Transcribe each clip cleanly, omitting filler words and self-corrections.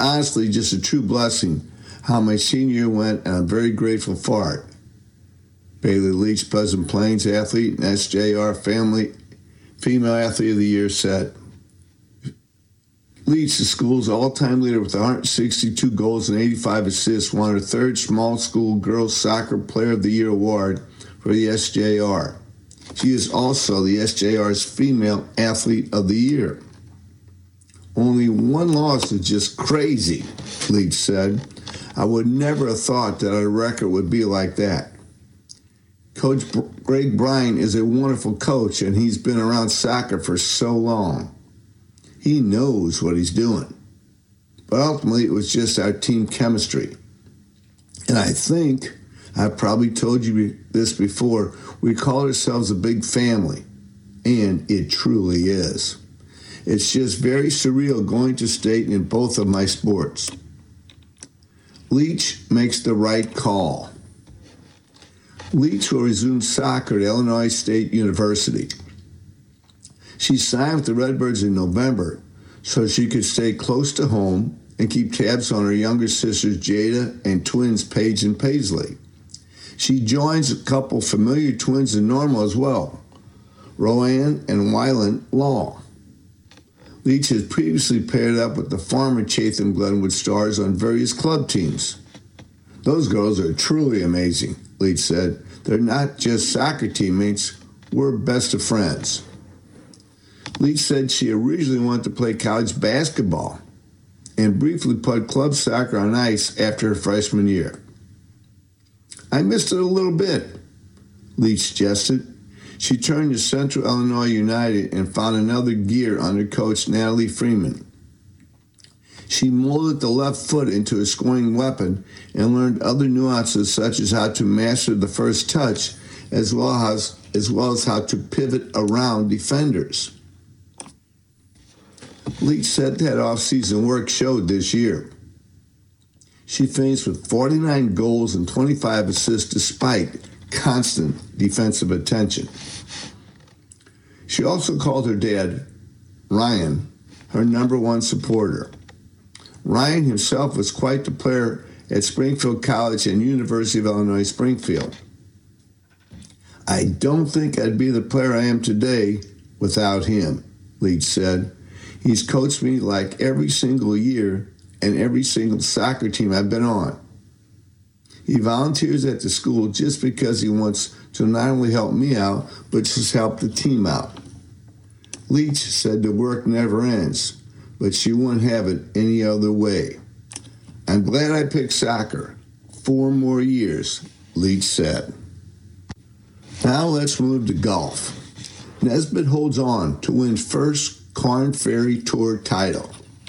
honestly just a true blessing how my senior year went, and I'm very grateful for it. Bailey Leach, Pleasant Plains athlete and SJR Family Female Athlete of the Year, said, Leach, the school's all-time leader with 162 goals and 85 assists, won her third Small School Girls Soccer Player of the Year award for the SJR. She is also the SJR's Female Athlete of the Year. Only one loss is just crazy, Leach said. I would never have thought that our record would be like that. Coach Greg Bryan is a wonderful coach, and he's been around soccer for so long. He knows what he's doing. But ultimately, it was just our team chemistry. And I think, I've probably told you this before, we call ourselves a big family. And it truly is. It's just very surreal going to state in both of my sports. Leach makes the right call. Leach will resume soccer at Illinois State University. She signed with the Redbirds in November so she could stay close to home and keep tabs on her younger sisters Jada and twins Paige and Paisley. She joins a couple familiar twins in Normal as well, Roanne and Wyland Law. Leach has previously paired up with the former Chatham Glenwood Stars on various club teams. Those girls are truly amazing, Leach said. They're not just soccer teammates, we're best of friends. Leach said she originally wanted to play college basketball and briefly played club soccer on ice after her freshman year. I missed it a little bit, Leach suggested. She turned to Central Illinois United and found another gear under coach Natalie Freeman. She molded the left foot into a scoring weapon and learned other nuances such as how to master the first touch as well as how to pivot around defenders. Leach said that off-season work showed this year. She finished with 49 goals and 25 assists despite constant defensive attention. She also called her dad, Ryan, her number one supporter. Ryan himself was quite the player at Springfield College and University of Illinois Springfield. I don't think I'd be the player I am today without him, Leach said. He's coached me like every single year and every single soccer team I've been on. He volunteers at the school just because he wants to not only help me out, but just help the team out. Leach said the work never ends, but she wouldn't have it any other way. I'm glad I picked soccer. 4 more years, Leach said. Now let's move to golf. Nesbitt holds on to win first Korn Ferry Tour title.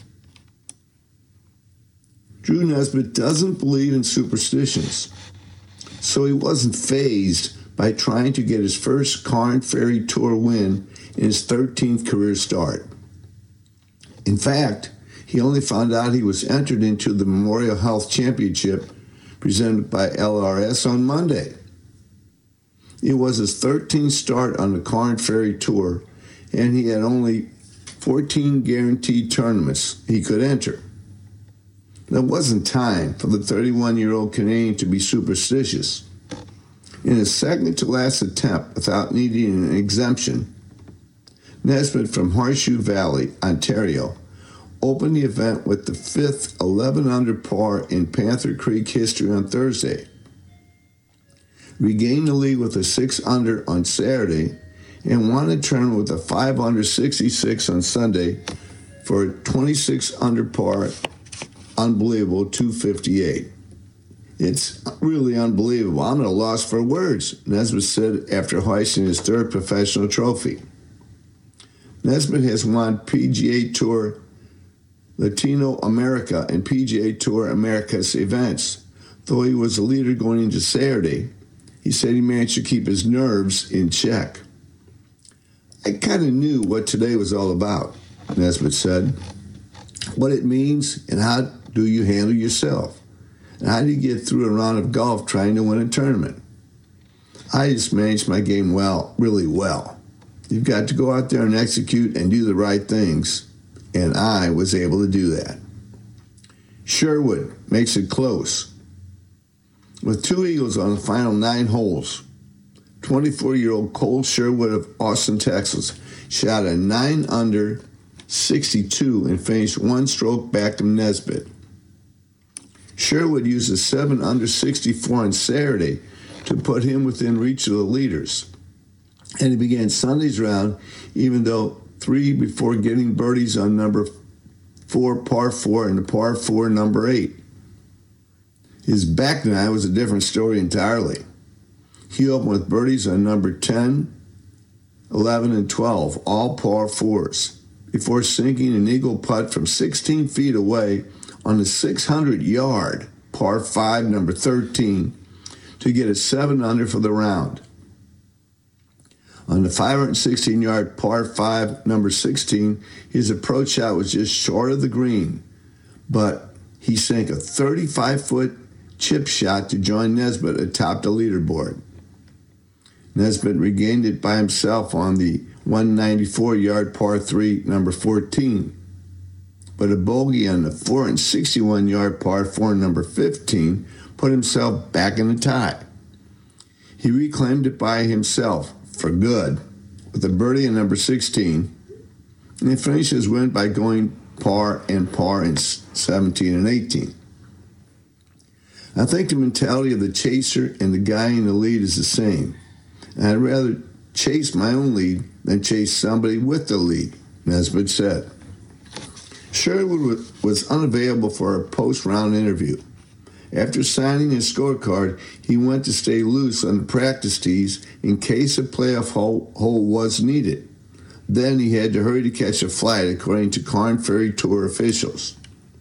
Drew Nesbitt doesn't believe in superstitions, so he wasn't fazed by trying to get his first Korn Ferry Tour win in his 13th career start. In fact, he only found out he was entered into the Memorial Health Championship presented by LRS on Monday. It was his 13th start on the Korn Ferry Tour, and he had only 14 guaranteed tournaments he could enter. There wasn't time for the 31-year-old Canadian to be superstitious. In his second-to-last attempt without needing an exemption, Nesbitt from Horseshoe Valley, Ontario, opened the event with the 5th 11-under par in Panther Creek history on Thursday. Regained the lead with a 6-under on Saturday and won the tournament with a 5-under 66 on Sunday for a 26-under par, unbelievable 258. It's really unbelievable. I'm at a loss for words, Nesbitt said after hoisting his 3rd professional trophy. Nesbitt has won PGA Tour Latino America and PGA Tour Americas events. Though he was a leader going into Saturday, he said he managed to keep his nerves in check. I kind of knew what today was all about, Nesbitt said. What it means and how do you handle yourself? And how do you get through a round of golf trying to win a tournament? I just managed my game well, really well. You've got to go out there and execute and do the right things, and I was able to do that. Sherwood makes it close. With 2 eagles on the final 9 holes, 24-year-old Cole Sherwood of Austin, Texas, shot a 9 under 62 and finished 1 stroke back of Nesbitt. Sherwood used a 7 under 64 on Saturday to put him within reach of the leaders. And he began Sunday's round, even though 3 before getting birdies on number 4, par 4, and the par 4, number 8. His back 9 was a different story entirely. He opened with birdies on number 10, 11, and 12, all par 4s, before sinking an eagle putt from 16 feet away on the 600-yard par 5, number 13, to get a 7 under for the round. On the 516-yard par 5, number 16, his approach shot was just short of the green, but he sank a 35-foot chip shot to join Nesbitt atop the leaderboard. Nesbitt regained it by himself on the 194-yard par 3, number 14, but a bogey on the 461-yard par 4, number 15, put himself back in the tie. He reclaimed it by himself for good with a birdie on number 16, and he finished his win by going par in 17 and 18. I think the mentality of the chaser and the guy in the lead is the same. And I'd rather chase my own lead than chase somebody with the lead, Nesbitt said. Sherwood was unavailable for a post-round interview. After signing his scorecard, he went to stay loose on the practice tees in case a playoff hole was needed. Then he had to hurry to catch a flight, according to Korn Ferry Tour officials.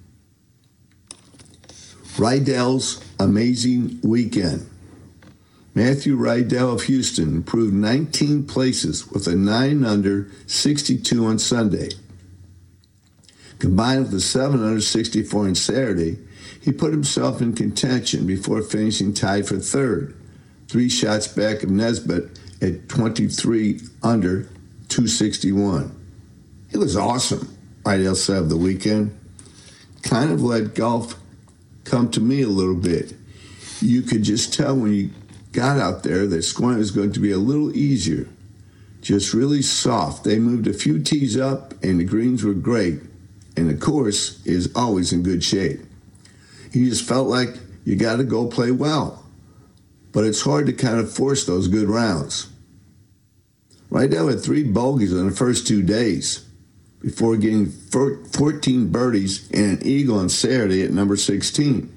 Rydell's amazing weekend. Matthew Rydell of Houston improved 19 places with a 9 under 62 on Sunday. Combined with a 7 under 64 on Saturday, he put himself in contention before finishing tied for third, 3 shots back of Nesbitt at 23 under 261. It was awesome, Rydell said of the weekend. Kind of let golf come to me a little bit. You could just tell when you got out there that scoring was going to be a little easier, just really soft. They moved a few tees up, and the greens were great, and the course is always in good shape. He just felt like you got to go play well, but it's hard to kind of force those good rounds. Rydell had 3 bogeys on the first 2 days before getting 14 birdies and an eagle on Saturday at number 16.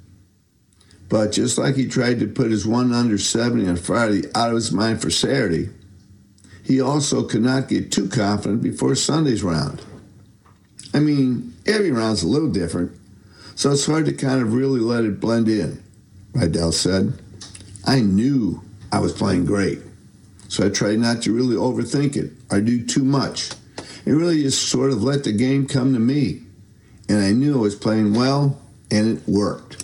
But just like he tried to put his 1 under 70 on Friday out of his mind for Saturday, he also could not get too confident before Sunday's round. I mean, every round's a little different, so it's hard to kind of really let it blend in, Rydell said. I knew I was playing great, so I tried not to really overthink it or do too much, and really just sort of let the game come to me. And I knew I was playing well, and it worked.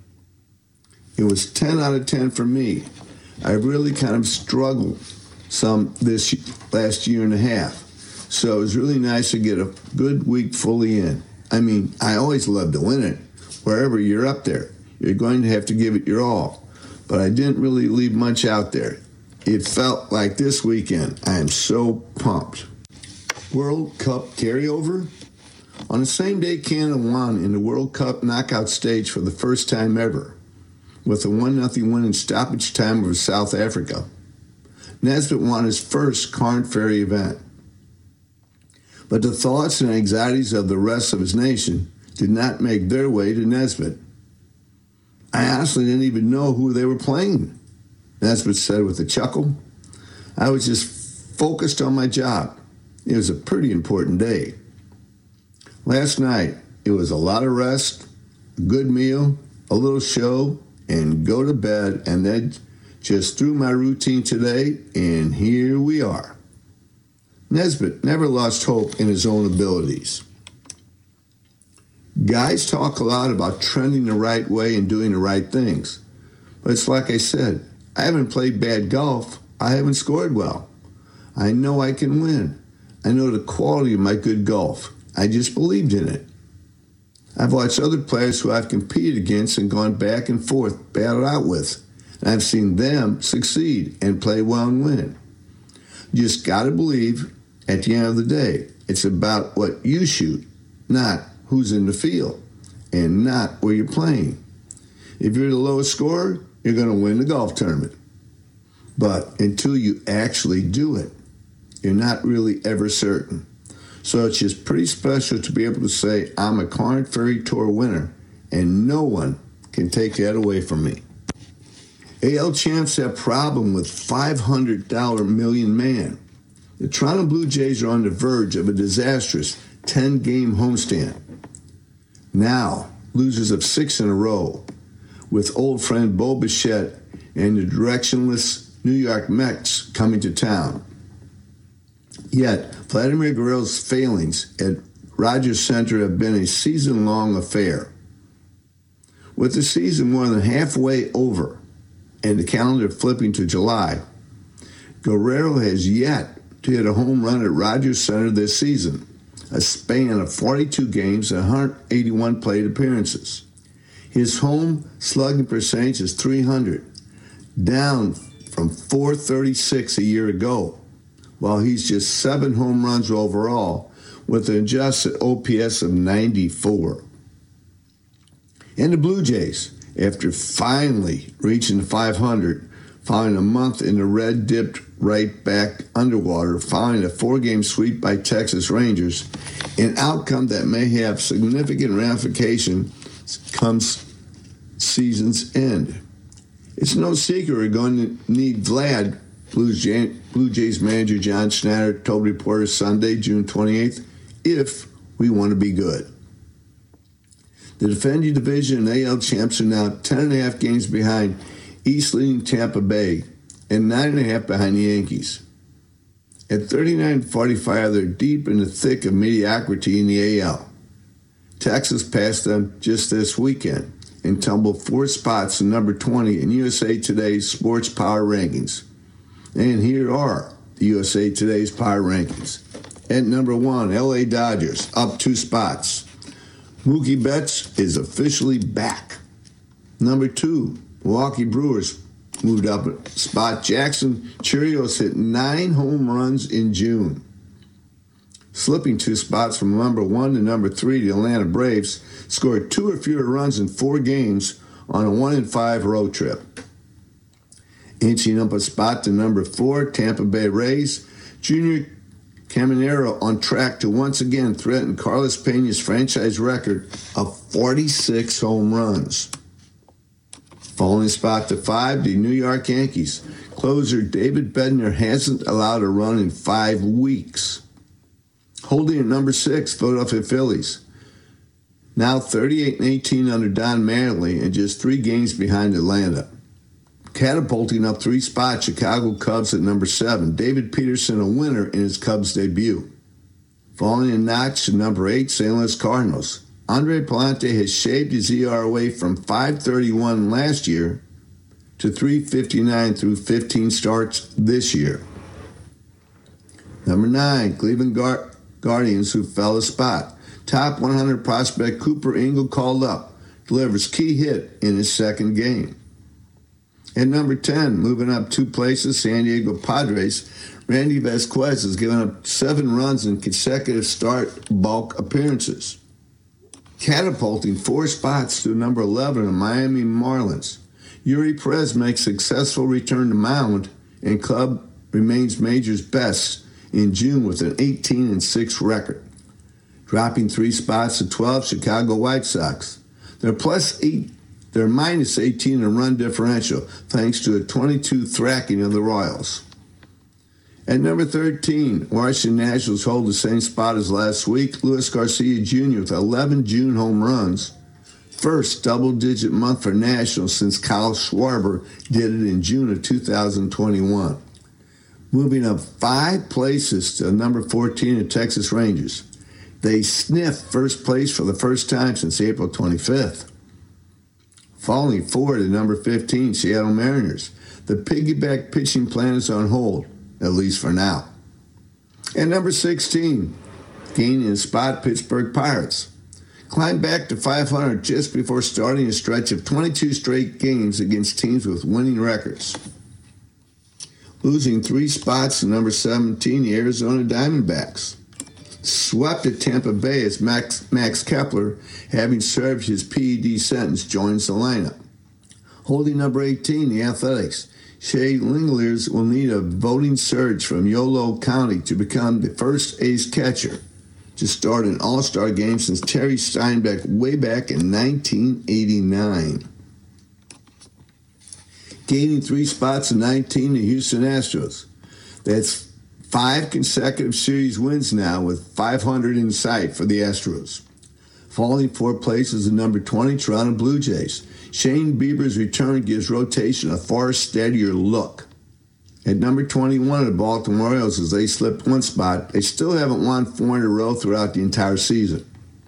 It was 10 out of 10 for me. I really kind of struggled some this last year and a half. So it was really nice to get a good week fully in. I mean, I always love to win it. Wherever you're up there, you're going to have to give it your all. But I didn't really leave much out there. It felt like this weekend. I am so pumped. World Cup carryover? On the same day, Canada won in the World Cup knockout stage for the first time ever, with a 1-0 win in stoppage time over South Africa. Nesbitt won his first Korn Ferry event. But the thoughts and anxieties of the rest of his nation did not make their way to Nesbitt. I honestly didn't even know who they were playing, Nesbitt said with a chuckle. I was just focused on my job. It was a pretty important day. Last night, it was a lot of rest, a good meal, a little show, and go to bed, and then just through my routine today, and here we are. Nesbitt never lost hope in his own abilities. Guys talk a lot about trending the right way and doing the right things. But it's like I said, I haven't played bad golf. I haven't scored well. I know I can win. I know the quality of my good golf. I just believed in it. I've watched other players who I've competed against and gone back and forth, battled out with, and I've seen them succeed and play well and win. You just got to believe at the end of the day, it's about what you shoot, not who's in the field, and not where you're playing. If you're the lowest scorer, you're going to win the golf tournament. But until you actually do it, you're not really ever certain. So it's just pretty special to be able to say, I'm a Korn Ferry Tour winner, and no one can take that away from me. AL champs have problem with $500 million man. The Toronto Blue Jays are on the verge of a disastrous 10-game homestand. Now, losers of 6 in a row, with old friend Bo Bichette and the directionless New York Mets coming to town. Yet, Vladimir Guerrero's failings at Rogers Center have been a season-long affair. With the season more than halfway over and the calendar flipping to July, Guerrero has yet to hit a home run at Rogers Center this season, a span of 42 games and 181 plate appearances. His home slugging percentage is .300, down from .436 a year ago, while he's just 7 home runs overall with an adjusted OPS of 94. And the Blue Jays, after finally reaching the 500, following a month in the red, dipped right back underwater, following a 4-game sweep by Texas Rangers, an outcome that may have significant ramifications comes season's end. It's no secret we're going to need Vlad, Blue Jays manager John Schneider told reporters Sunday, June 28th, if we want to be good. The defending division and AL champs are now 10.5 games behind East-leading Tampa Bay and 9.5 behind the Yankees. At 39-45, they're deep in the thick of mediocrity in the AL. Texas passed them just this weekend and tumbled 4 spots to number 20 in USA Today's Sports Power Rankings. And here are the USA Today's Power Rankings. At number 1, LA Dodgers, up 2 spots. Mookie Betts is officially back. Number 2, Milwaukee Brewers moved up a spot. Jackson Chirinos hit 9 home runs in June. Slipping 2 spots from number 1 to number 3, the Atlanta Braves scored 2 or fewer runs in 4 games on a 1-5 road trip. Inching up a spot to number 4, Tampa Bay Rays, Junior Caminero on track to once again threaten Carlos Pena's franchise record of 46 home runs. Falling spot to 5, the New York Yankees. Closer David Bednar hasn't allowed a run in 5 weeks. Holding at number 6, Philadelphia Phillies. Now 38-18 under Don Mattingly and just 3 games behind Atlanta. Catapulting up 3 spots, Chicago Cubs at number 7. David Peterson a winner in his Cubs debut. Falling a notch to number 8, St. Louis Cardinals. Andre Palante has shaved his ERA from .531 last year to .359 through 15 starts this year. Number 9, Cleveland Guardians, who fell a spot. Top 100 prospect Cooper Ingle called up, delivers key hit in his 2nd game. At number 10, moving up 2 places, San Diego Padres, Randy Vasquez has given up 7 runs in consecutive start bulk appearances. Catapulting 4 spots to number 11, the Miami Marlins. Yuri Perez makes successful return to mound, and club remains major's best in June with an 18-6 record. Dropping 3 spots to 12, Chicago White Sox. They're minus 18 in run differential, thanks to a 22 thracking of the Royals. At number 13, Washington Nationals hold the same spot as last week. Luis Garcia Jr. with 11 June home runs. First double-digit month for Nationals since Kyle Schwarber did it in June of 2021. Moving up 5 places to number 14, the Texas Rangers. They sniffed first place for the first time since April 25th. Falling 4 to number 15, Seattle Mariners. The piggyback pitching plan is on hold, at least for now. And number 16, gaining a spot, Pittsburgh Pirates. climbed back to 500 just before starting a stretch of 22 straight games against teams with winning records. Losing 3 spots to number 17, the Arizona Diamondbacks. Swept at Tampa Bay as Max Kepler, having served his PED sentence, joins the lineup. Holding number 18, the Athletics. Shea Langeliers will need a voting surge from Yolo County to become the first ace catcher to start an all-star game since Terry Steinbeck way back in 1989. Gaining 3 spots in 19, the Houston Astros. That's 5 consecutive series wins now with 500 in sight for the Astros. Falling 4 places, the number 20 Toronto Blue Jays. Shane Bieber's return gives rotation a far steadier look. At number 21, the Baltimore Orioles, as they slipped 1 spot, they still haven't won 4 in a row throughout the entire season.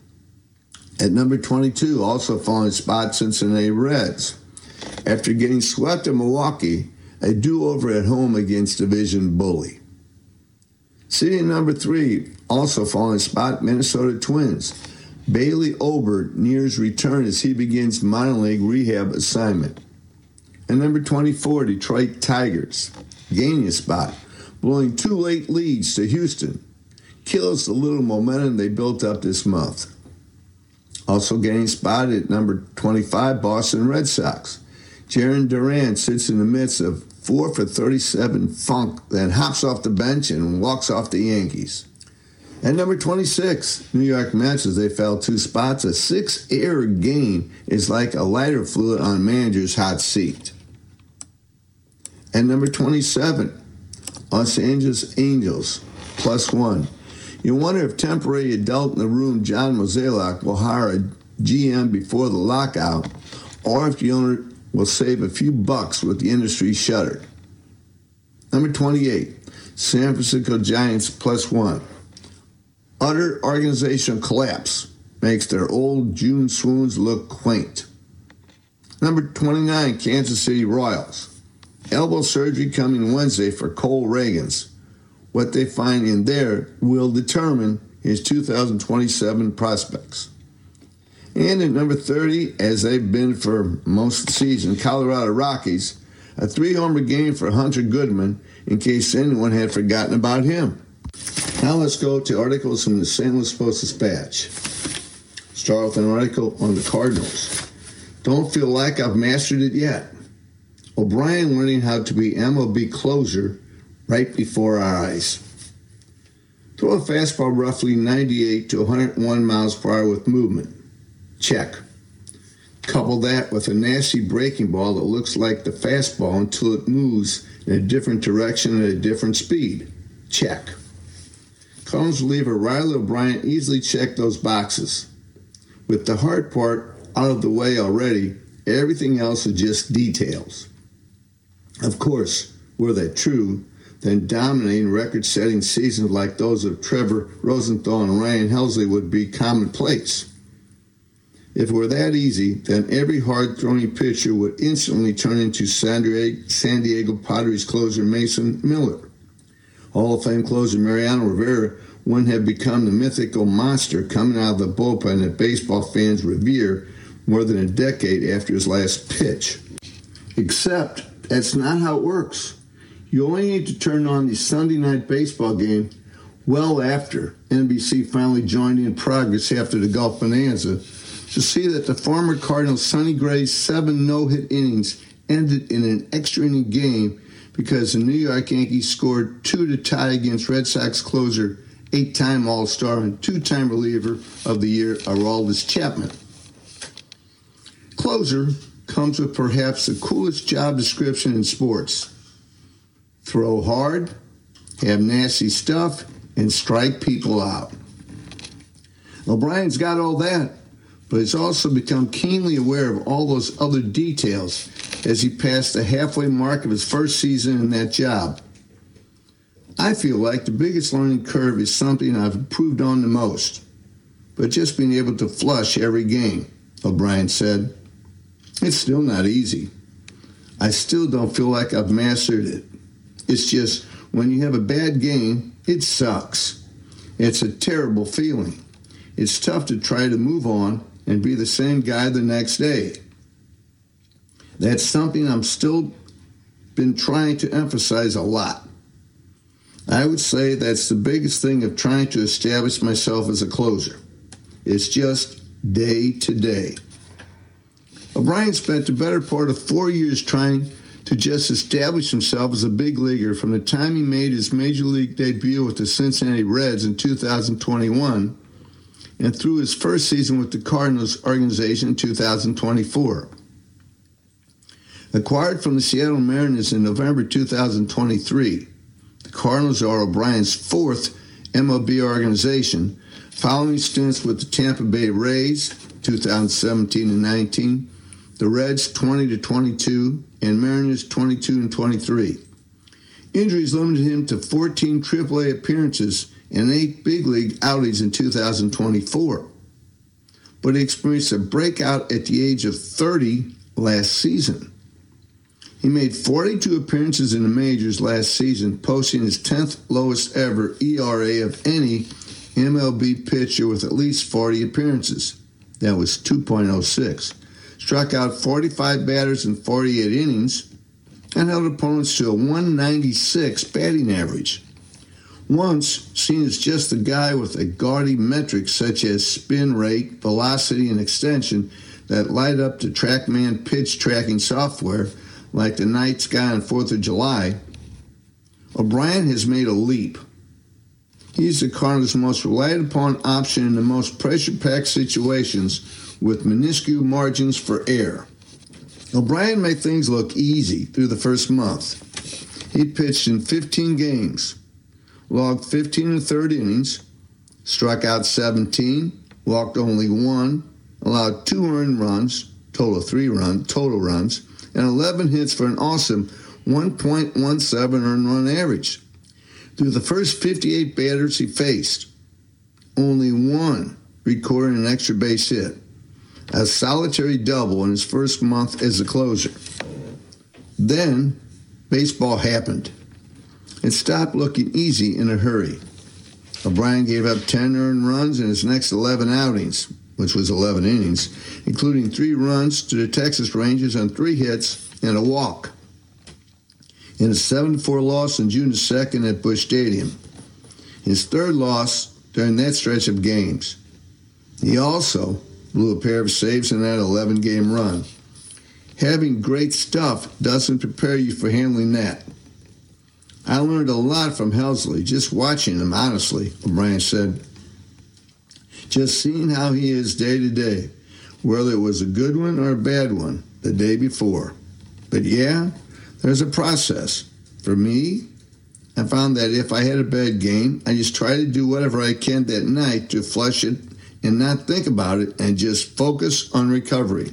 At number 22, also falling spot, Cincinnati Reds. After getting swept in Milwaukee, a do-over at home against division bully. Sitting at number 3, also falling spot, Minnesota Twins. Bailey Ober nears return as he begins minor league rehab assignment. And number 24, Detroit Tigers. Gaining a spot, blowing 2 late leads to Houston. Kills the little momentum they built up this month. Also gaining spot at number 25, Boston Red Sox. Jarren Duran sits in the midst of 4 for 37 funk, then hops off the bench and walks off the Yankees. At number 26, New York Mets, as they fell 2 spots. A 6-error gain is like a lighter fluid on a manager's hot seat. At number 27, Los Angeles Angels, +1. You wonder if temporary adult in the room John Mozeliak will hire a GM before the lockout, or if the owner will save a few bucks with the industry shuttered. Number 28, San Francisco Giants, +1. Utter organizational collapse makes their old June swoons look quaint. Number 29, Kansas City Royals. Elbow surgery coming Wednesday for Cole Reagans. What they find in there will determine his 2027 prospects. And at number 30, as they've been for most of the season, Colorado Rockies, a 3-homer game for Hunter Goodman, in case anyone had forgotten about him. Now let's go to articles from the St. Louis Post-Dispatch. Start with an article on the Cardinals. Don't feel like I've mastered it yet. O'Brien learning how to be MLB closer right before our eyes. Throw a fastball roughly 98 to 101 miles per hour with movement. Check. Couple that with a nasty breaking ball that looks like the fastball until it moves in a different direction at a different speed. Check. Cardinals reliever Riley O'Brien easily checked those boxes. With the hard part out of the way already, everything else is just details. Of course, were that true, then dominating record-setting seasons like those of Trevor Rosenthal and Ryan Helsley would be commonplace. If it were that easy, then every hard-throwing pitcher would instantly turn into San Diego Padres closer Mason Miller. Hall of Fame closer Mariano Rivera wouldn't have become the mythical monster coming out of the bullpen that baseball fans revere more than a decade after his last pitch. Except that's not how it works. You only need to turn on the Sunday night baseball game well after NBC finally joined in progress after the Gulf Bonanza to see that the former Cardinals' Sonny Gray's 7 no-hit innings ended in an extra-inning game because the New York Yankees scored 2 to tie against Red Sox closer, 8-time All-Star and 2-time reliever of the year, Aroldis Chapman. Closer comes with perhaps the coolest job description in sports. Throw hard, have nasty stuff, and strike people out. O'Brien's got all that, but he's also become keenly aware of all those other details as he passed the halfway mark of his first season in that job. I feel like the biggest learning curve is something I've improved on the most, but just being able to flush every game, O'Brien said. It's still not easy. I still don't feel like I've mastered it. It's just when you have a bad game, it sucks. It's a terrible feeling. it's tough to try to move on and be the same guy the next day. That's something I'm still been trying to emphasize a lot. I would say that's the biggest thing of trying to establish myself as a closer. It's just day to day. O'Brien spent the better part of 4 years trying to just establish himself as a big leaguer from the time he made his major league debut with the Cincinnati Reds in 2021 and through his first season with the Cardinals organization in 2024. Acquired from the Seattle Mariners in November 2023, the Cardinals are O'Brien's fourth MLB organization, following stints with the Tampa Bay Rays 2017 and 19, the Reds 20 to 22, and Mariners 22 and 23. Injuries limited him to 14 AAA appearances and 8 big league outings in 2024. But he experienced a breakout at the age of 30 last season. He made 42 appearances in the majors last season, posting his 10th lowest ever ERA of any MLB pitcher with at least 40 appearances. That was 2.06. Struck out 45 batters in 48 innings and held opponents to a 196 batting average. Once seen as just a guy with a gaudy metrics such as spin rate, velocity, and extension that light up the TrackMan pitch tracking software like the night sky on 4th of July, O'Brien has made a leap. He's the Cardinals' most relied upon option in the most pressure-packed situations with minuscule margins for error. O'Brien made things look easy through the first month. He pitched in 15 games, logged 15 and a third innings, struck out 17, walked only 1, allowed 2 earned runs, total runs, and 11 hits for an awesome 1.17 earned run average. Through the first 58 batters he faced, only 1 recorded an extra base hit, a solitary double in his first month as a closer. Then, baseball happened. It stopped looking easy in a hurry. O'Brien gave up 10 earned runs in his next 11 outings, which was 11 innings, including 3 runs to the Texas Rangers on 3 hits and a walk, in a 7-4 loss on June 2nd at Busch Stadium, his third loss during that stretch of games. He also blew a pair of saves in that 11-game run. Having great stuff doesn't prepare you for handling that. I learned a lot from Helsley just watching him, honestly, O'Brien said. Just seeing how he is day to day, whether it was a good one or a bad one the day before. But yeah, there's a process. For me, I found that if I had a bad game, I just try to do whatever I can that night to flush it and not think about it and just focus on recovery.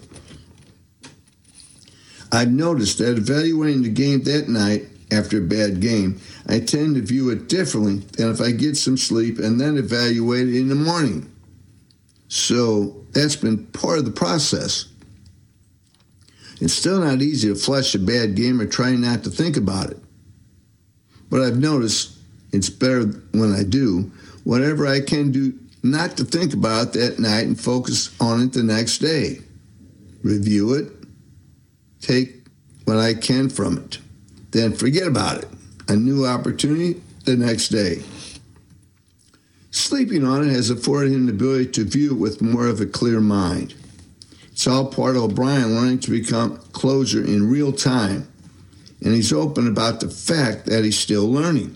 I've noticed that evaluating the game that night after a bad game, I tend to view it differently than if I get some sleep and then evaluate it in the morning. So that's been part of the process. It's still not easy to flush a bad game or try not to think about it. But I've noticed it's better when I do whatever I can do not to think about it that night and focus on it the next day. Review it, take what I can from it, then forget about it. A new opportunity the next day. Sleeping on it has afforded him the ability to view it with more of a clear mind. It's all part of O'Brien learning to become closer in real time, and he's open about the fact that he's still learning.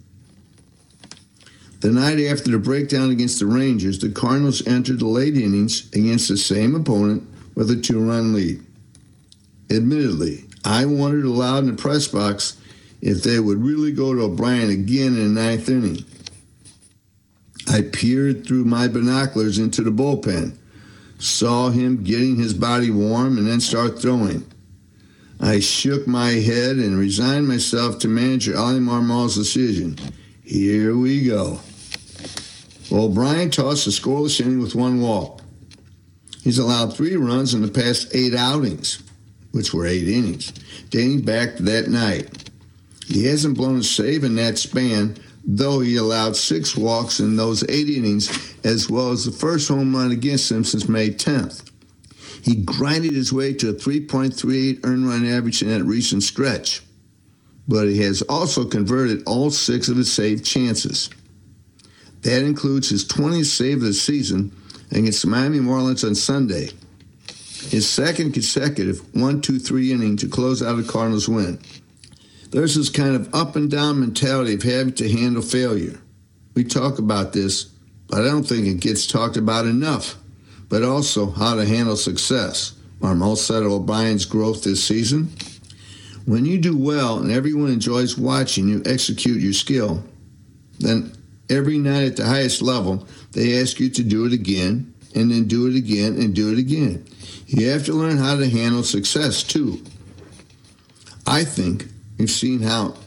The night after the breakdown against the Rangers, the Cardinals entered the late innings against the same opponent with a 2-run lead. Admittedly, I wondered aloud in the press box if they would really go to O'Brien again in the 9th inning. I peered through my binoculars into the bullpen, saw him getting his body warm, and then start throwing. I shook my head and resigned myself to manager Ali Marmol's decision. Here we go. Well, O'Brien tossed a scoreless inning with 1 walk. He's allowed 3 runs in the past 8 outings, which were 8 innings, dating back to that night. He hasn't blown a save in that span, though he allowed 6 walks in those 8 innings, as well as the first home run against them since May 10th. He grinded his way to a 3.38 earned run average in that recent stretch, but he has also converted all 6 of his saved chances. That includes his 20th save of the season against the Miami Marlins on Sunday, his second consecutive 1-2-3 inning to close out a Cardinals win. There's this kind of up-and-down mentality of having to handle failure. We talk about this, but I don't think it gets talked about enough. But also how to handle success. Marmol said of O'Brien's growth this season. When you do well and everyone enjoys watching you execute your skill, then every night at the highest level, they ask you to do it again, and then do it again, and do it again. You have to learn how to handle success, too. I think we've seen how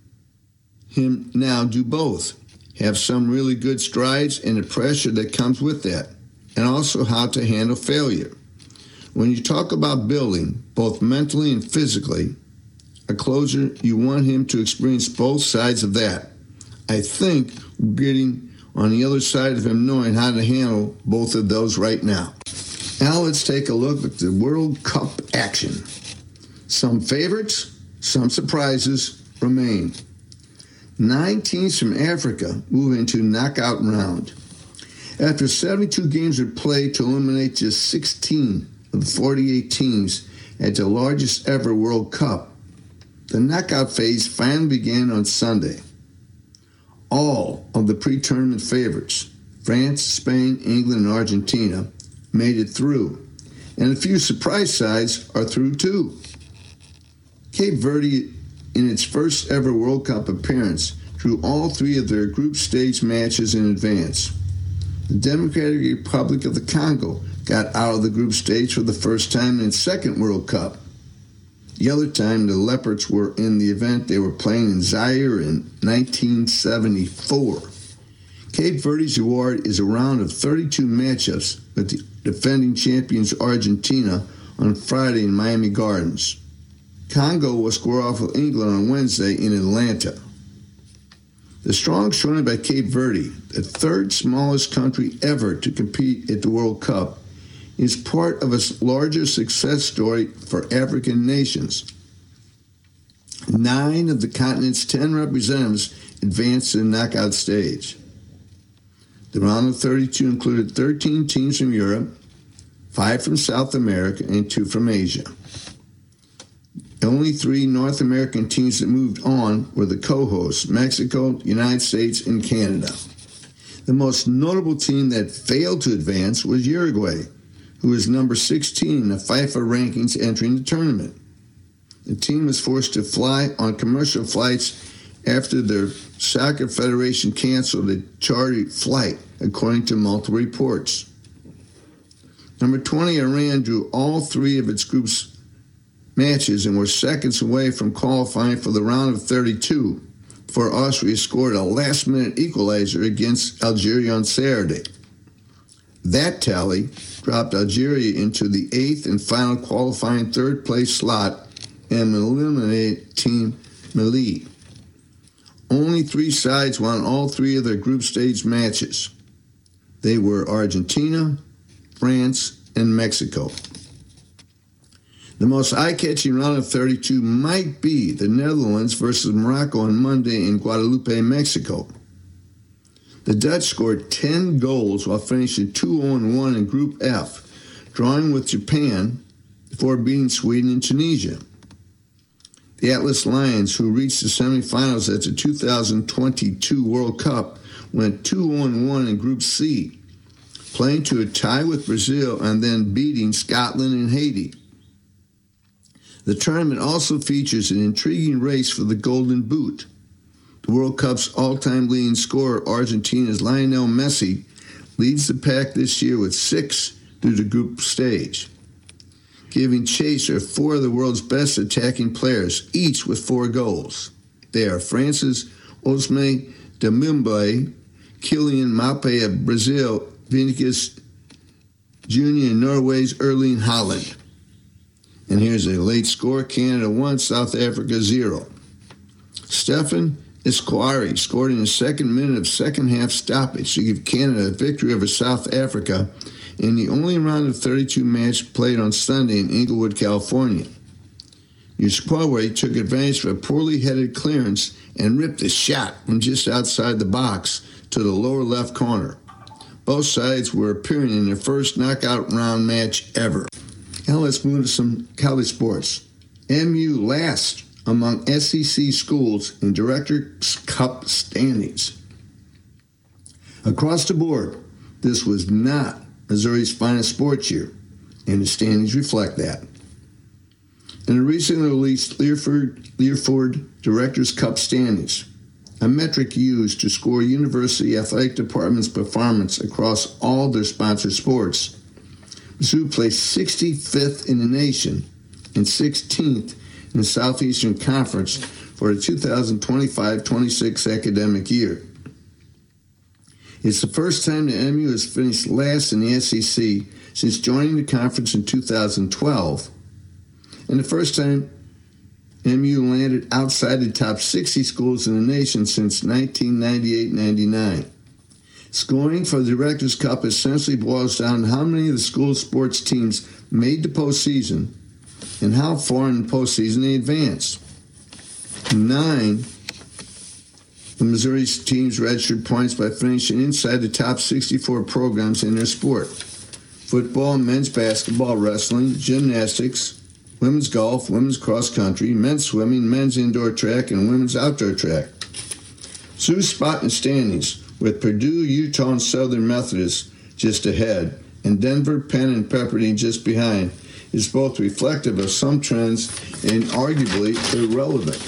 him now do both. Have some really good strides and the pressure that comes with that, and also how to handle failure. When you talk about building, both mentally and physically, a closer, you want him to experience both sides of that. I think we're getting on the other side of him knowing how to handle both of those right now. Now let's take a look at the World Cup action. Some favorites, some surprises remain. 9 teams from Africa move into knockout round. After 72 games are played to eliminate just 16 of the 48 teams at the largest ever World Cup, the knockout phase finally began on Sunday. All of the pre-tournament favorites, France, Spain, England, and Argentina, made it through, and a few surprise sides are through too. Cape Verde, in its first ever World Cup appearance, drew all 3 of their group stage matches in advance. The Democratic Republic of the Congo got out of the group stage for the first time in its second World Cup. The other time the Leopards were in the event, they were playing in Zaire in 1974. Cape Verde's award is a round of 32 matchups with the defending champions Argentina on Friday in Miami Gardens. Congo will square off with England on Wednesday in Atlanta. The strong showing by Cape Verde, the 3rd smallest country ever to compete at the World Cup, is part of a larger success story for African nations. 9 of the continent's 10 representatives advanced to the knockout stage. The round of 32 included 13 teams from Europe, 5 from South America, and 2 from Asia. The only 3 North American teams that moved on were the co-hosts, Mexico, the United States, and Canada. The most notable team that failed to advance was Uruguay, who was number 16 in the FIFA rankings entering the tournament. The team was forced to fly on commercial flights after their soccer federation canceled a chartered flight, according to multiple reports. Number 20, Iran, drew all 3 of its group's matches and were seconds away from qualifying for the round of 32 before Austria scored a last-minute equalizer against Algeria on Saturday. That tally dropped Algeria into the 8th and final qualifying 3rd-place slot and eliminated Team Mali. Only 3 sides won all 3 of their group stage matches. They were Argentina, France, and Mexico. The most eye-catching round of 32 might be the Netherlands versus Morocco on Monday in Guadalupe, Mexico. The Dutch scored 10 goals while finishing 2-0-1 in Group F, drawing with Japan before beating Sweden and Tunisia. The Atlas Lions, who reached the semifinals at the 2022 World Cup, went 2-0-1 in Group C, playing to a tie with Brazil and then beating Scotland and Haiti. The tournament also features an intriguing race for the Golden Boot. The World Cup's all-time leading scorer, Argentina's Lionel Messi, leads the pack this year with 6 through the group stage. Giving chase are 4 of the world's best attacking players, each with 4 goals. They are France's Ousmane Dembélé, Kylian Mbappé of Brazil, Vinicius Jr. and Norway's Erling Haaland. And here's a late score: Canada 1, South Africa 0. Stefan Esquire scored in the second minute of second-half stoppage to give Canada a victory over South Africa in the only round of 32 match played on Sunday in Inglewood, California. Esquire took advantage of a poorly headed clearance and ripped a shot from just outside the box to the lower left corner. Both sides were appearing in their first knockout round match ever. Now let's move to some college sports. MU last among SEC schools in Directors' Cup standings. Across the board, this was not Missouri's finest sports year, and the standings reflect that. In the recently released Learford Directors' Cup standings, a metric used to score university athletic departments' performance across all their sponsored sports, Mizzou placed 65th in the nation and 16th in the Southeastern Conference for the 2025-26 academic year. It's the first time the MU has finished last in the SEC since joining the conference in 2012, and the first time MU landed outside the top 60 schools in the nation since 1998-99. Scoring for the Directors' Cup essentially boils down to how many of the school sports teams made the postseason and how far in the postseason they advanced. 9 of Missouri's teams registered points by finishing inside the top 64 programs in their sport: football, men's basketball, wrestling, gymnastics, women's golf, women's cross country, men's swimming, men's indoor track, and women's outdoor track. Mizzou's spot in the standings, with Purdue, Utah, and Southern Methodist just ahead, and Denver, Penn, and Pepperdine just behind, is both reflective of some trends and arguably irrelevant.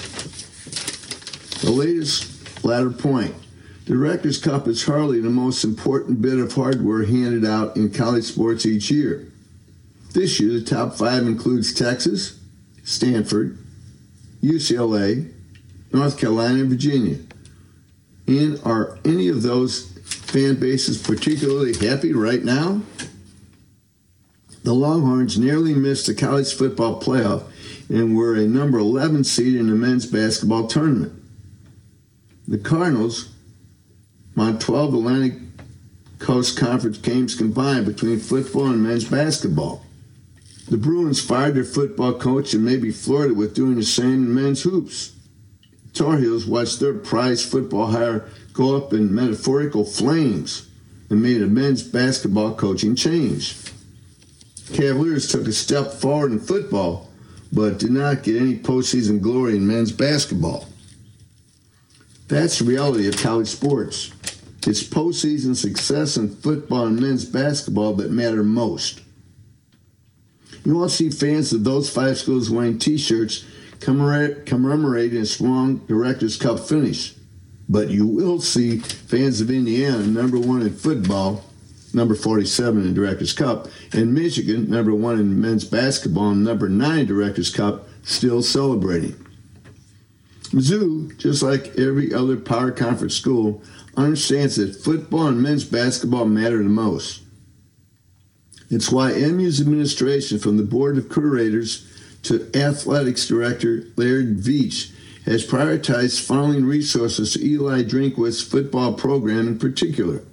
The latest latter point: the Directors' Cup is hardly the most important bit of hardware handed out in college sports each year. This year, the top 5 includes Texas, Stanford, UCLA, North Carolina, and Virginia. And are any of those fan bases particularly happy right now? The Longhorns narrowly missed the college football playoff and were a number 11 seed in the men's basketball tournament. The Cardinals won 12 Atlantic Coast Conference games combined between football and men's basketball. The Bruins fired their football coach and may be flirted with doing the same in men's hoops. Tar Heels watched their prize football hire go up in metaphorical flames and made a men's basketball coaching change. Cavaliers took a step forward in football, but did not get any postseason glory in men's basketball. That's the reality of college sports. It's postseason success in football and men's basketball that matter most. You won't see fans of those 5 schools wearing T-shirts commemorating a strong Directors' Cup finish. But you will see fans of Indiana, number 1 in football, number 47 in Directors' Cup, and Michigan, number 1 in men's basketball, and number 9 in Directors' Cup, still celebrating. Mizzou, just like every other power conference school, understands that football and men's basketball matter the most. It's why MU's administration, from the board of curators to athletics director Laird Veach, has prioritized funneling resources to Eli Drinkwitz' football program in particular.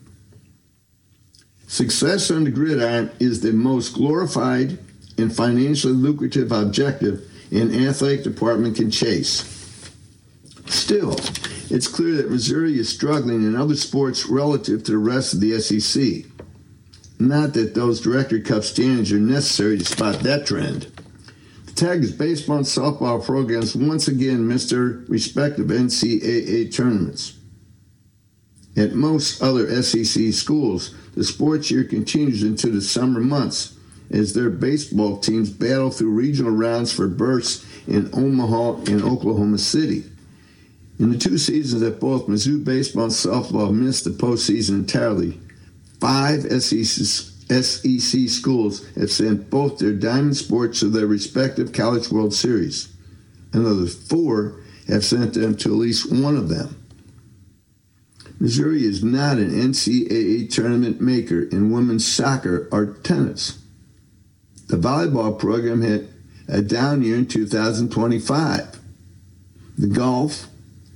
Success on the gridiron is the most glorified and financially lucrative objective an athletic department can chase. Still, it's clear that Missouri is struggling in other sports relative to the rest of the SEC. Not that those Director Cup standings are necessary to spot that trend. The Tigers baseball and softball programs once again missed their respective NCAA tournaments. At most other SEC schools, the sports year continues into the summer months as their baseball teams battle through regional rounds for berths in Omaha and Oklahoma City. In the 2 seasons that both Mizzou baseball and softball missed the postseason entirely, 5 SEC schools have sent both their diamond sports to their respective College World Series. Another 4 have sent them to at least one of them. Missouri is not an NCAA tournament maker in women's soccer or tennis. The volleyball program had a down year in 2025. The golf,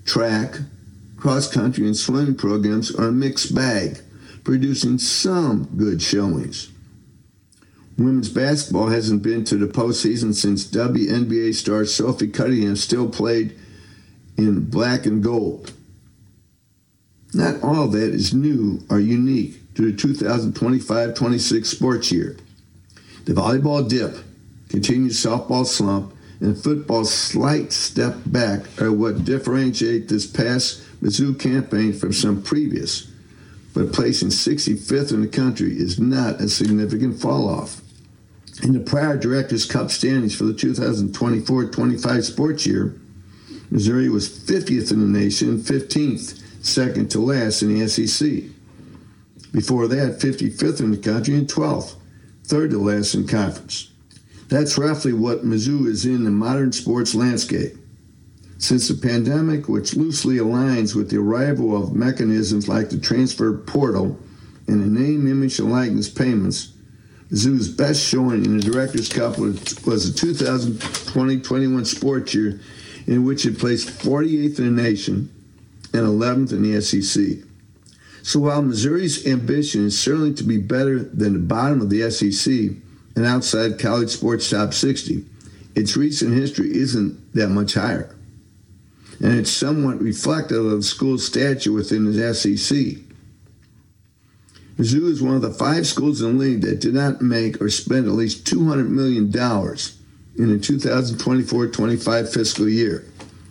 track, cross-country, and swimming programs are a mixed bag, producing some good showings. Women's basketball hasn't been to the postseason since WNBA star Sophie Cunningham still played in black and gold. Not all that is new or unique to the 2025-26 sports year. The volleyball dip, continued softball slump, and football's slight step back are what differentiate this past Mizzou campaign from some previous, but placing 65th in the country is not a significant fall-off. In the prior Directors' Cup standings for the 2024-25 sports year, Missouri was 50th in the nation and 15th, second to last in the SEC. Before that, 55th in the country and 12th, third to last in conference. That's roughly what Mizzou is in the modern sports landscape. Since the pandemic, which loosely aligns with the arrival of mechanisms like the transfer portal and the name, image, and likeness payments, Mizzou's best showing in the Directors' Cup was the 2020-21 sports year, in which it placed 48th in the nation and 11th in the SEC. So while Missouri's ambition is certainly to be better than the bottom of the SEC and outside college sports top 60, its recent history isn't that much higher. And it's somewhat reflective of the school's stature within the SEC. Mizzou is one of the 5 schools in the league that did not make or spend at least $200 million in the 2024-25 fiscal year.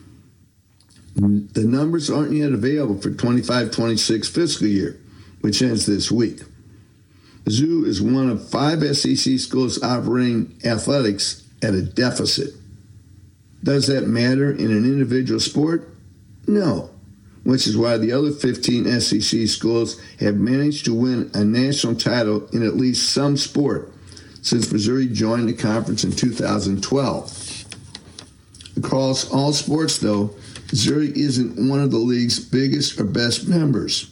The numbers aren't yet available for 25-26 fiscal year, which ends this week. Mizzou is one of 5 SEC schools operating athletics at a deficit. Does that matter in an individual sport? No, which is why the other 15 SEC schools have managed to win a national title in at least some sport since Missouri joined the conference in 2012. Across all sports, though, Missouri isn't one of the league's biggest or best members.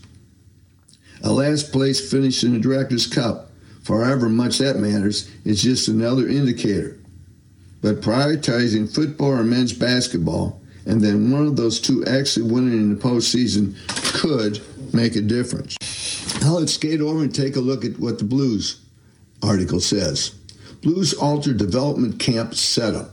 A last place finish in the Directors' Cup, for however much that matters, is just another indicator. But prioritizing football or men's basketball, and then one of those two actually winning in the postseason, could make a difference. Now let's skate over and take a look at what the Blues article says. Blues alter development camp setup.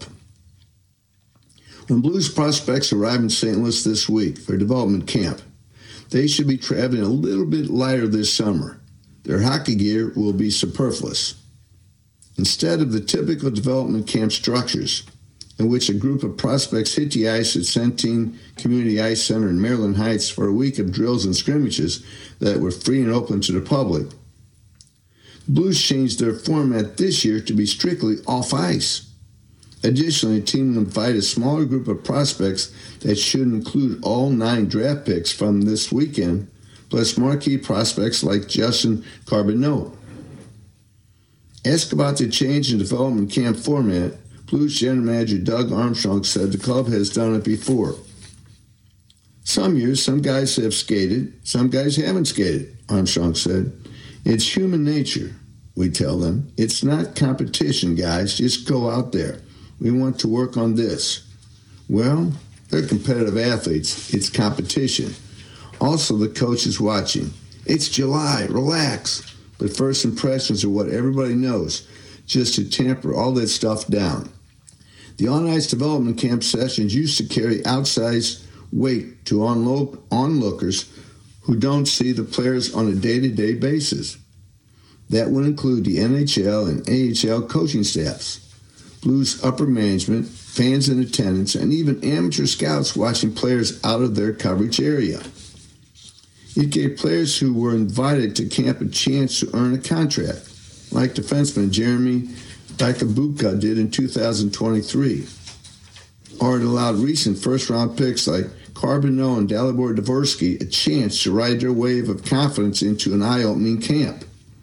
When Blues prospects arrive in St. Louis this week for development camp, they should be traveling a little bit lighter this summer. Their hockey gear will be superfluous. Instead of the typical development camp structures, in which a group of prospects hit the ice at Centene Community Ice Center in Maryland Heights for a week of drills and scrimmages that were free and open to the public, the Blues changed their format this year to be strictly off ice. Additionally, the team will invite a smaller group of prospects that should include all 9 draft picks from this weekend, plus marquee prospects like Justin Carbonneau. Asked about the change in development camp format, Blues General Manager Doug Armstrong said the club has done it before. Some years, some guys have skated, some guys haven't skated, Armstrong said. It's human nature, we tell them. It's not competition, guys. Just go out there. We want to work on this. Well, they're competitive athletes. It's competition. Also, the coach is watching. It's July. Relax. But first impressions are what everybody knows, just to tamper all that stuff down. The on-ice development camp sessions used to carry outsized weight to onlookers who don't see the players on a day-to-day basis. That would include the NHL and AHL coaching staffs, Blues upper management, fans in attendance, and even amateur scouts watching players out of their coverage area. It gave players who were invited to camp a chance to earn a contract, like defenseman Jeremy Dykabuka did in 2023. Or it allowed recent first-round picks like Carbonneau and Dalibor Dvorsky a chance to ride their wave of confidence into an eye-opening camp.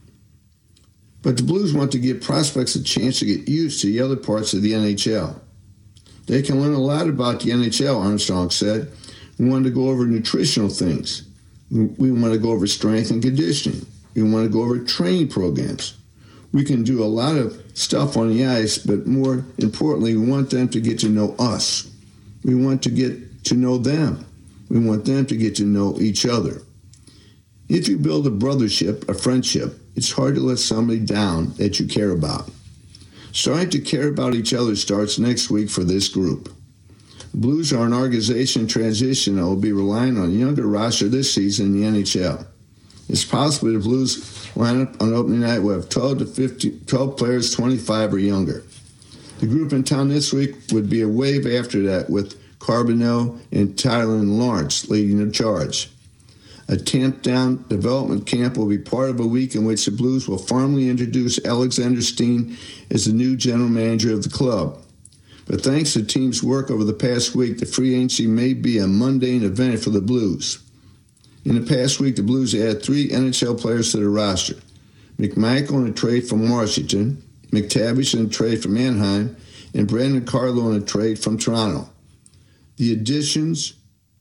But the Blues want to give prospects a chance to get used to the other parts of the NHL. They can learn a lot about the NHL, Armstrong said. We want to go over nutritional things. We want to go over strength and conditioning. We want to go over training programs. We can do a lot of stuff on the ice, but more importantly, we want them to get to know us. We want to get to know them. We want them to get to know each other. If you build a brothership, a friendship, it's hard to let somebody down that you care about. Starting to care about each other starts next week for this group. The Blues are an organization transition that will be relying on a younger roster this season in the NHL. It's possible the Blues lineup on opening night will have 12 players 25 or younger. The group in town this week would be a wave after that, with Carbonell and Tyler and Lawrence leading the charge. A tamped-down development camp will be part of a week in which the Blues will formally introduce Alexander Steen as the new general manager of the club. But thanks to the team's work over the past week, the free agency may be a mundane event for the Blues. In the past week, the Blues added 3 NHL players to the roster. McMichael in a trade from Washington, McTavish in a trade from Anaheim, and Brandon Carlo in a trade from Toronto. The additions...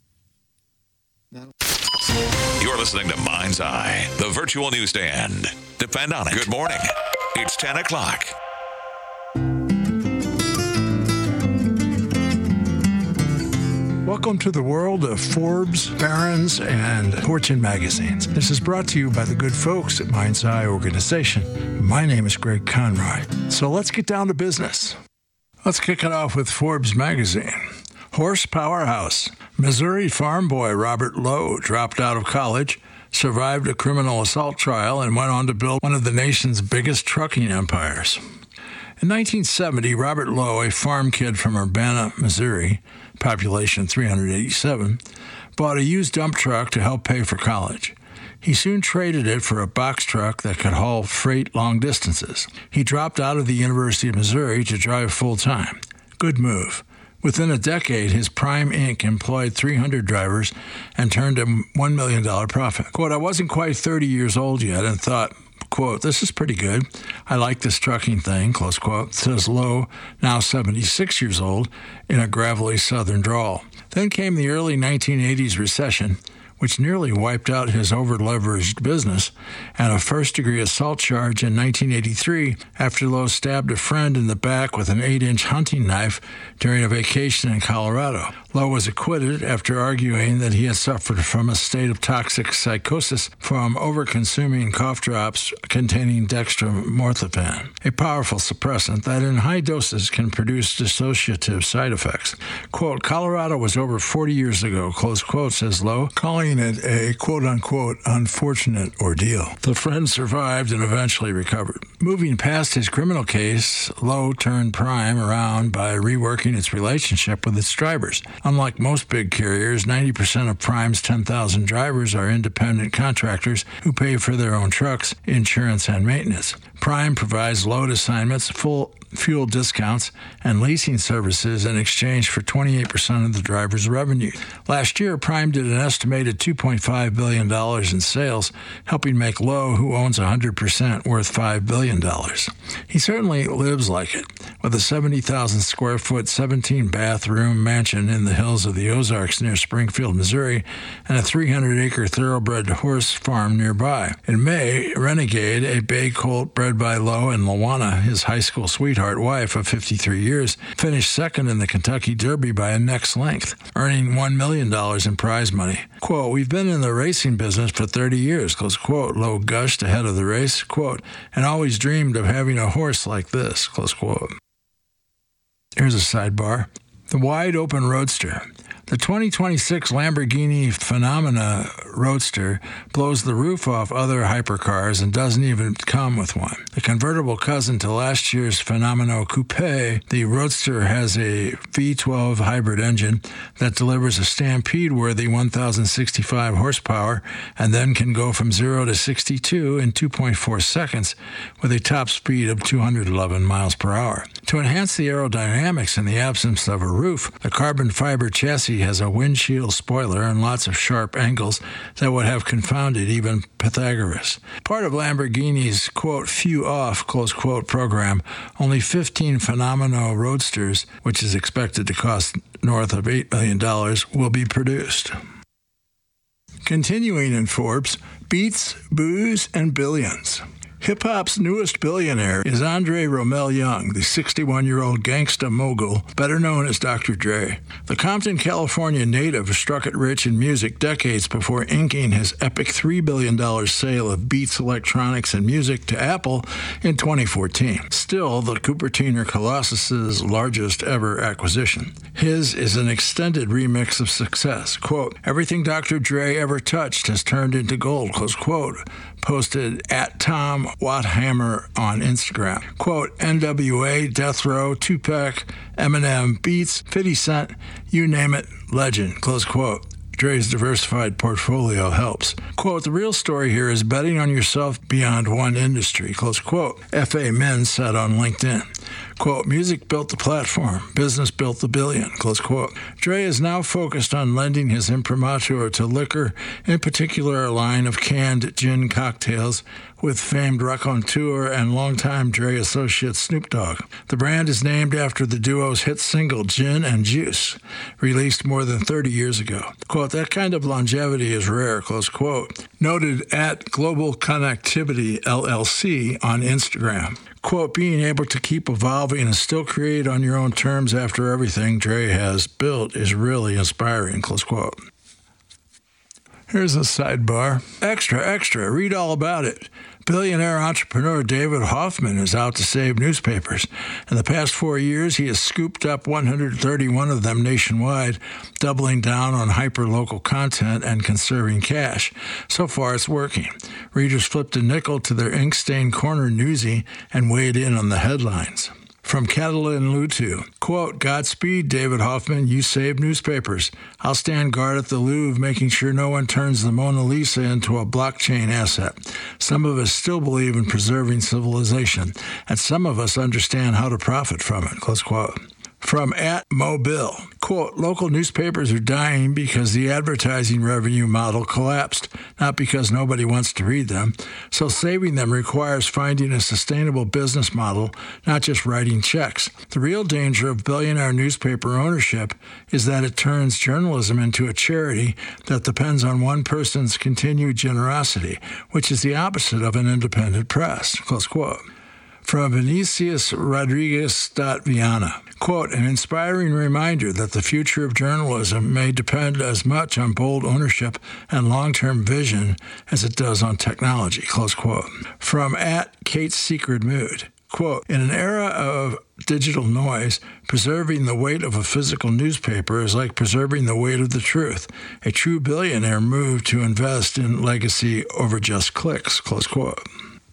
You're listening to Mind's Eye, the virtual newsstand. Depend on it. Good morning. It's 10 o'clock. Welcome to the world of Forbes, Barron's, and Fortune magazines. This is brought to you by the good folks at Mind's Eye Organization. My name is Greg Conroy. So let's get down to business. Let's kick it off with Forbes magazine. Horse Powerhouse. Missouri farm boy Robert Lowe dropped out of college, survived a criminal assault trial, and went on to build one of the nation's biggest trucking empires. In 1970, Robert Lowe, a farm kid from Urbana, Missouri, population 387, bought a used dump truck to help pay for college. He soon traded it for a box truck that could haul freight long distances. He dropped out of the University of Missouri to drive full-time. Good move. Within a decade, his Prime Inc. employed 300 drivers and turned a $1 million profit. Quote, I wasn't quite 30 years old yet and thought, quote, this is pretty good. I like this trucking thing, close quote, says Lowe, now 76 years old, in a gravelly southern drawl. Then came the early 1980s recession, which nearly wiped out his over-leveraged business, and a first-degree assault charge in 1983 after Lowe stabbed a friend in the back with an 8-inch hunting knife during a vacation in Colorado. Lowe was acquitted after arguing that he had suffered from a state of toxic psychosis from over-consuming cough drops containing dextromorphan, a powerful suppressant that in high doses can produce dissociative side effects. Quote, Colorado was over 40 years ago, close quote, says Lowe, calling it a quote-unquote unfortunate ordeal. The friend survived and eventually recovered. Moving past his criminal case, Lowe turned Prime around by reworking its relationship with its drivers. Unlike most big carriers, 90% of Prime's 10,000 drivers are independent contractors who pay for their own trucks, insurance, and maintenance. Prime provides load assignments, full fuel discounts, and leasing services in exchange for 28% of the driver's revenue. Last year, Prime did an estimated $2.5 billion in sales, helping make Lowe, who owns 100%, worth $5 billion. He certainly lives like it, with a 70,000 square foot, 17-bathroom mansion in the hills of the Ozarks near Springfield, Missouri, and a 300-acre thoroughbred horse farm nearby. In May, Renegade, a bay colt bred by Lowe and Lawana, his high school sweetheart wife of 53 years, finished second in the Kentucky Derby by a neck's length, earning $1 million in prize money. Quote, we've been in the racing business for 30 years, close quote, Lowe gushed ahead of the race, quote, and always dreamed of having a horse like this, close quote. Here's a sidebar. The wide open roadster. The 2026 Lamborghini Phenomena Roadster blows the roof off other hypercars and doesn't even come with one. The convertible cousin to last year's Phenomena Coupe, the Roadster has a V12 hybrid engine that delivers a Stampede-worthy 1,065 horsepower and then can go from 0 to 62 in 2.4 seconds with a top speed of 211 miles per hour. To enhance the aerodynamics in the absence of a roof, the carbon fiber chassis has a windshield spoiler and lots of sharp angles that would have confounded even Pythagoras. Part of Lamborghini's, quote, few off, close quote, program, only 15 Phenomena Roadsters, which is expected to cost north of $8 million, will be produced. Continuing in Forbes, Beats, Booze, and Billions. Hip-hop's newest billionaire is Andre Romelle Young, the 61-year-old gangsta mogul, better known as Dr. Dre. The Compton, California native struck it rich in music decades before inking his epic $3 billion sale of Beats Electronics and Music to Apple in 2014. Still, the Cupertiner Colossus's largest ever acquisition. His is an extended remix of success. Quote, "Everything Dr. Dre ever touched has turned into gold," close quote, posted at Tom Watthammer on Instagram. Quote, "NWA, Death Row, Tupac, Eminem, Beats, 50 Cent, you name it, legend," close quote. Dre's diversified portfolio helps. Quote, "The real story here is betting on yourself beyond one industry," close quote, F.A. Min said on LinkedIn. Quote, "Music built the platform, business built the billion," close quote. Dre is now focused on lending his imprimatur to liquor, in particular a line of canned gin cocktails with famed raconteur and longtime Dre associate Snoop Dogg. The brand is named after the duo's hit single Gin and Juice, released more than 30 years ago. Quote, "That kind of longevity is rare," close quote, noted at Global Connectivity LLC on Instagram. Quote, "Being able to keep evolving and still create on your own terms after everything Dre has built is really inspiring," close quote. Here's a sidebar. Extra, read all about it. Billionaire entrepreneur David Hoffman is out to save newspapers. In the past 4 years, he has scooped up 131 of them nationwide, doubling down on hyper-local content and conserving cash. So far, it's working. Readers flipped a nickel to their ink-stained corner newsie and weighed in on the headlines. From Catalin Lutu, quote, "Godspeed, David Hoffman, you saved newspapers. I'll stand guard at the Louvre, making sure no one turns the Mona Lisa into a blockchain asset. Some of us still believe in preserving civilization, and some of us understand how to profit from it," close quote. From @Mobile, quote, "Local newspapers are dying because the advertising revenue model collapsed, not because nobody wants to read them. So saving them requires finding a sustainable business model, not just writing checks. The real danger of billionaire newspaper ownership is that it turns journalism into a charity that depends on one person's continued generosity, which is the opposite of an independent press," close quote. From Vinicius Rodriguez Viana, quote, "An inspiring reminder that the future of journalism may depend as much on bold ownership and long-term vision as it does on technology," close quote. From @Kate's Secret Mood, quote, "In an era of digital noise, preserving the weight of a physical newspaper is like preserving the weight of the truth. A true billionaire moved to invest in legacy over just clicks," close quote.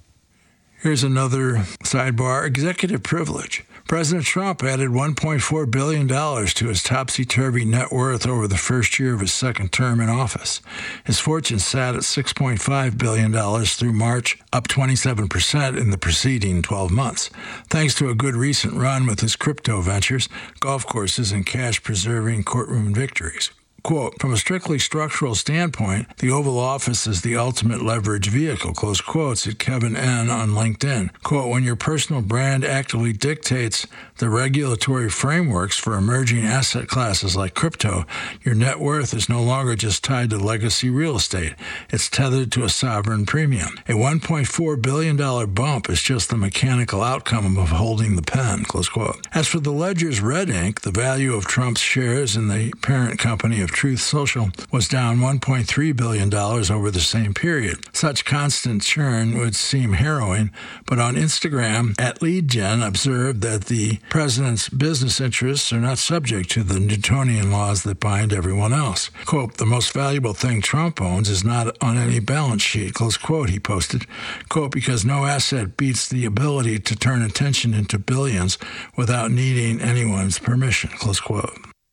Here's another sidebar, executive privilege. President Trump added $1.4 billion to his topsy-turvy net worth over the first year of his second term in office. His fortune sat at $6.5 billion through March, up 27% in the preceding 12 months, thanks to a good recent run with his crypto ventures, golf courses, and cash-preserving courtroom victories. Quote, "From a strictly structural standpoint, the Oval Office is the ultimate leverage vehicle," close quotes at Kevin N. on LinkedIn. Quote, "When your personal brand actively dictates the regulatory frameworks for emerging asset classes like crypto, your net worth is no longer just tied to legacy real estate. It's tethered to a sovereign premium. A $1.4 billion bump is just the mechanical outcome of holding the pen," close quote. As for the ledger's red ink, the value of Trump's shares in the parent company of Truth Social was down $1.3 billion over the same period. Such constant churn would seem harrowing, but on Instagram, @LeadGen observed that the president's business interests are not subject to the Newtonian laws that bind everyone else. Quote, "The most valuable thing Trump owns is not on any balance sheet," close quote, he posted. Quote, "Because no asset beats the ability to turn attention into billions without needing anyone's permission," close quote.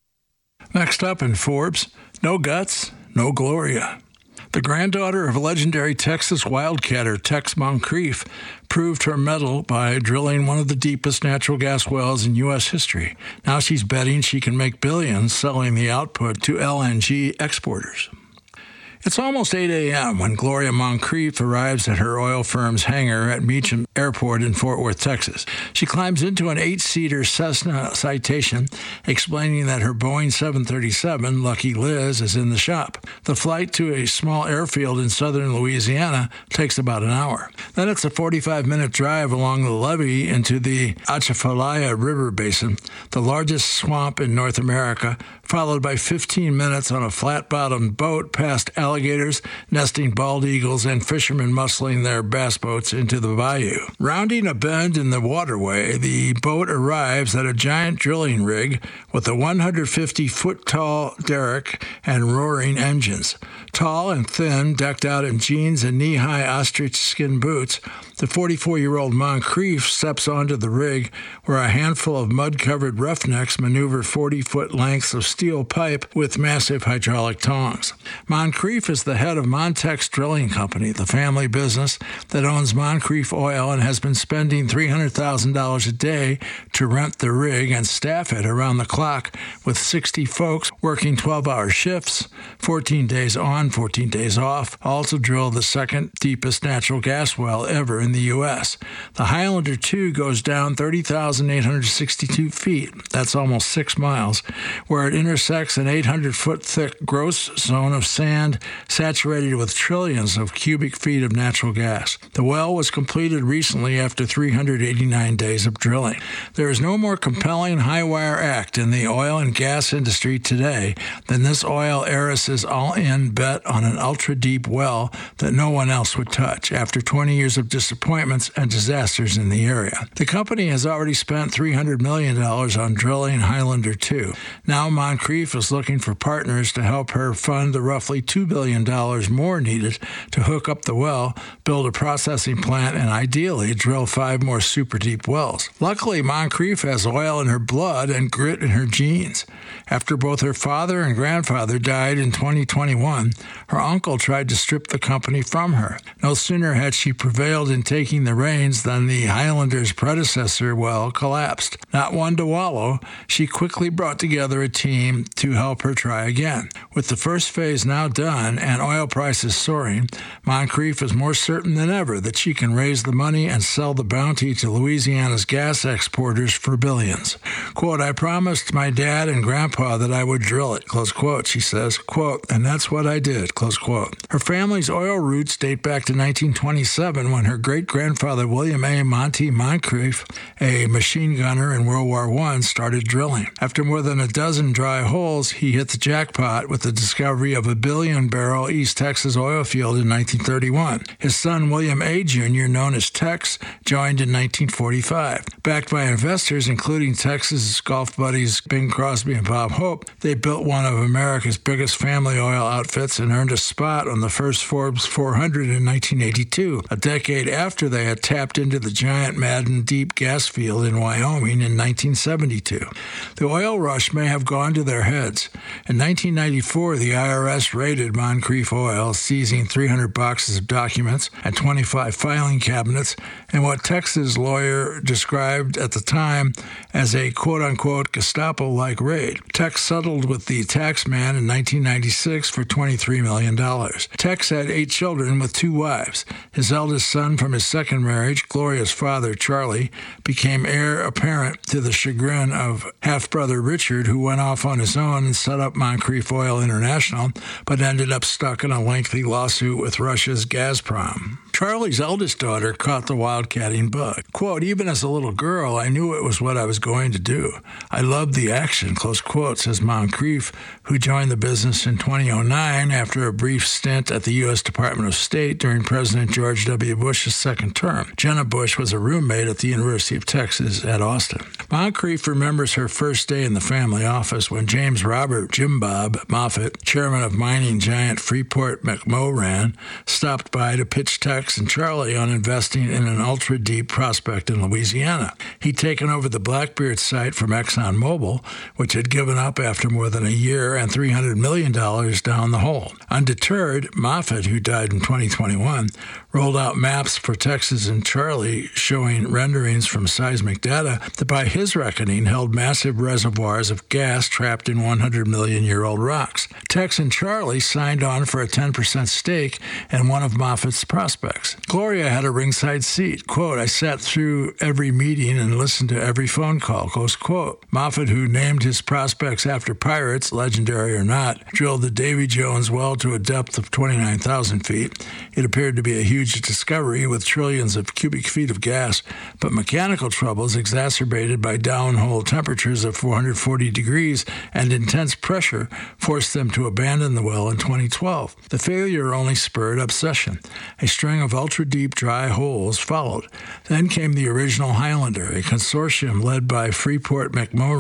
Next up in Forbes, no guts, no Gloria. The granddaughter of legendary Texas wildcatter Tex Moncrief proved her mettle by drilling one of the deepest natural gas wells in U.S. history. Now she's betting she can make billions selling the output to LNG exporters. It's almost 8 a.m. when Gloria Moncrief arrives at her oil firm's hangar at Meacham Airport in Fort Worth, Texas. She climbs into an 8-seater Cessna Citation, explaining that her Boeing 737, Lucky Liz, is in the shop. The flight to a small airfield in southern Louisiana takes about an hour. Then it's a 45-minute drive along the levee into the Atchafalaya River Basin, the largest swamp in North America, followed by 15 minutes on a flat-bottomed boat past alligators, nesting bald eagles, and fishermen muscling their bass boats into the bayou. Rounding a bend in the waterway, the boat arrives at a giant drilling rig with a 150-foot-tall derrick and roaring engines. Tall and thin, decked out in jeans and knee-high ostrich skin boots, the 44-year-old Moncrief steps onto the rig where a handful of mud-covered roughnecks maneuver 40-foot lengths of steel pipe with massive hydraulic tongs. Moncrief is the head of Montex Drilling Company, the family business that owns Moncrief Oil and has been spending $300,000 a day to rent the rig and staff it around the clock with 60 folks working 12-hour shifts, 14 days on, 14 days off, all to drill the second deepest natural gas well ever in the U.S. The Highlander 2 goes down 30,862 feet, that's almost 6 miles, where it intersects an 800-foot thick gross zone of sand saturated with trillions of cubic feet of natural gas. The well was completed recently after 389 days of drilling. There is no more compelling high-wire act in the oil and gas industry today than this oil heiress's all-in bet on an ultra-deep well that no one else would touch after 20 years of disappointments and disasters in the area. The company has already spent $300 million on drilling Highlander 2. Now Moncrief is looking for partners to help her fund the roughly $2 billion more needed to hook up the well, build a processing plant, and ideally drill 5 more super-deep wells. Luckily, Moncrief has oil in her blood and grit in her genes. After both her father and grandfather died in 2021, her uncle tried to strip the company from her. No sooner had she prevailed in taking the reins than the Highlander's predecessor well collapsed. Not one to wallow, she quickly brought together a team to help her try again. With the first phase now done and oil prices soaring, Moncrief is more certain than ever that she can raise the money and sell the bounty to Louisiana's gas exporters for billions. Quote, "I promised my dad and grandpa that I would drill it," close quote, she says, quote, "and that's what I did," close quote. Her family's oil roots date back to 1927 when her great-grandfather William A. Monty Moncrief, a machine gunner in World War I, started drilling. After more than a dozen dry holes, he hit the jackpot with the discovery of a billion-barrel East Texas oil field in 1931. His son William A. Jr., known as Tex, joined in 1945. Backed by investors, including Tex's golf buddies Bing Crosby and Bob Hope, they built one of America's biggest family oil outfits and earned a spot on the first Forbes 400 in 1982, a decade after they had tapped into the giant Madden Deep gas field in Wyoming in 1972. The oil rush may have gone to their heads. In 1994, the IRS raided Moncrief Oil, seizing 300 boxes of documents and 25 filing cabinets in what Texas lawyer described at the time as a quote-unquote Gestapo-like raid. Tex settled with the tax man in 1996 for $23 million. Tex had 8 children with 2 wives. His eldest son from his second marriage, Gloria's father, Charlie, became heir apparent to the chagrin of half-brother Richard, who went off on his own and set up Moncrief Oil International, but ended up stuck in a lengthy lawsuit with Russia's Gazprom. Charlie's eldest daughter caught the wildcatting bug. Quote, "Even as a little girl, I knew it was what I was going to do. I loved the action," close quote, says Moncrief, who joined the business in 2009 after a brief stint at the U.S. Department of State during President George W. Bush's second term. Jenna Bush was a roommate at the University of Texas at Austin. Moncrief remembers her first day in the family office when James Robert Jim Bob Moffett, chairman of mining giant Freeport McMoran, stopped by to pitch Tex and Charlie on investing in an ultra-deep prospect in Louisiana. He'd taken over the Blackbeard site from ExxonMobil, which had given up after more than a year and $300 million down the hole. Undeterred, Moffett, who died in 2021, rolled out maps for Texas and Charlie showing renderings from seismic data that by his reckoning held massive reservoirs of gas trapped in 100-million-year-old rocks. Tex and Charlie signed signed on for a 10% stake in one of Moffat's prospects. Gloria had a ringside seat. Quote, I sat through every meeting and listened to every phone call, close quote. Moffat, who named his prospects after pirates, legendary or not, drilled the Davy Jones well to a depth of 29,000 feet. It appeared to be a huge discovery with trillions of cubic feet of gas, but mechanical troubles exacerbated by downhole temperatures of 440 degrees and intense pressure forced them to abandon the well in 2012. The failure only spurred obsession. A string of ultra-deep dry holes followed. Then came the original Highlander, a consortium led by Freeport-McMoRan